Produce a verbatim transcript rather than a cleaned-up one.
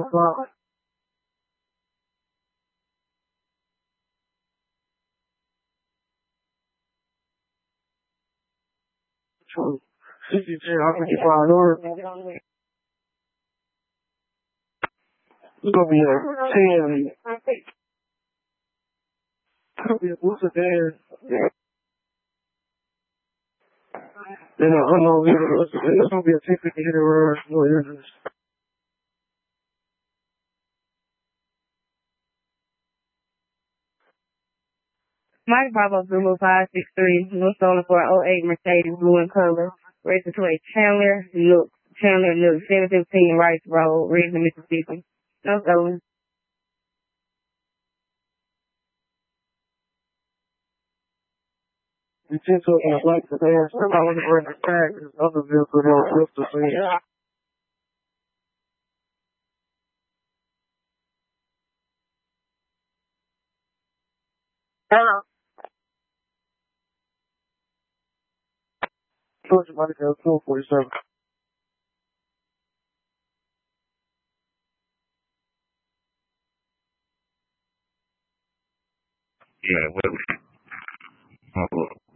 fifty-two, I'm gonna get five dollars. It's gonna be a ten. What's a ten? Then I don't know, it's gonna be a ten fifty hit or whatever. Mike Bravo Zulu five six three, North Stolen for oh eight Mercedes, blue in color, racing to a Chandler, look, Chandler, look, seven fifteen Rice Road, Reason, Mississippi. No stolen. You just took my black to pass. I was bring the tag. There's other vehicle that was supposed to see. Hello. Told you somebody got two forty-seven. Yeah, what?